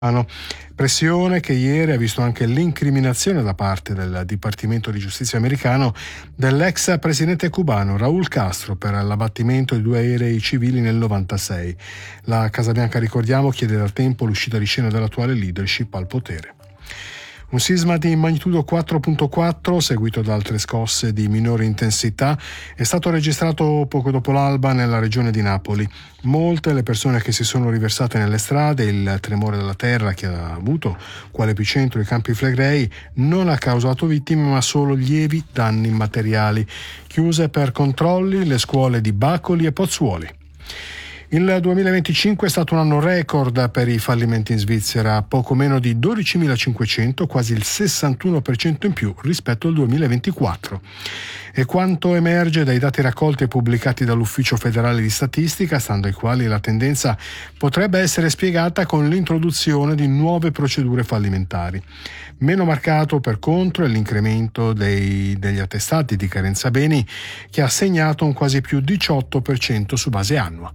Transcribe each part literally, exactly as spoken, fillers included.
Pressione che ieri ha visto anche l'incriminazione da parte del Dipartimento di Giustizia americano dell'ex presidente cubano Raúl Castro per l'abbattimento di due aerei civili nel novantasei. La Casa Bianca, ricordiamo, chiede da tempo l'uscita di scena dell'attuale leadership al potere. Un sisma di magnitudo quattro virgola quattro, seguito da altre scosse di minore intensità, è stato registrato poco dopo l'alba nella regione di Napoli. Molte le persone che si sono riversate nelle strade. Il tremore della terra, che ha avuto quale epicentro i Campi Flegrei, non ha causato vittime ma solo lievi danni materiali. Chiuse per controlli le scuole di Bacoli e Pozzuoli. Il duemilaventicinque è stato un anno record per i fallimenti in Svizzera, poco meno di dodicimilacinquecento, quasi il sessantuno per cento in più rispetto al duemilaventiquattro. E quanto emerge dai dati raccolti e pubblicati dall'Ufficio federale di statistica, stando ai quali la tendenza potrebbe essere spiegata con l'introduzione di nuove procedure fallimentari. Meno marcato, per contro, è l'incremento dei, degli attestati di carenza beni, che ha segnato un quasi più diciotto per cento su base annua.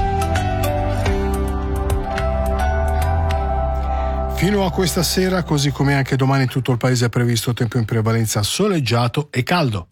Fino a questa sera, così come anche domani, in tutto il paese è previsto tempo in prevalenza soleggiato e caldo.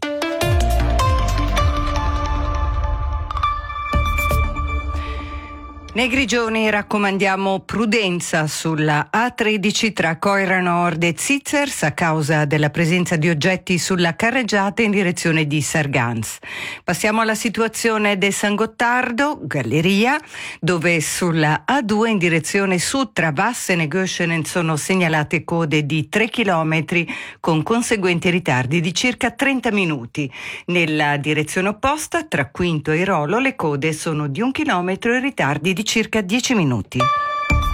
Nei Grigioni raccomandiamo prudenza sulla A tredici tra Coira Nord e Zizzers a causa della presenza di oggetti sulla carreggiata in direzione di Sargans. Passiamo alla situazione del San Gottardo, Galleria, dove sulla A due in direzione sud tra Vassen e Göschenen sono segnalate code di tre chilometri con conseguenti ritardi di circa trenta minuti. Nella direzione opposta, tra Quinto e Rolo, le code sono di un chilometro e ritardi di circa dieci minuti.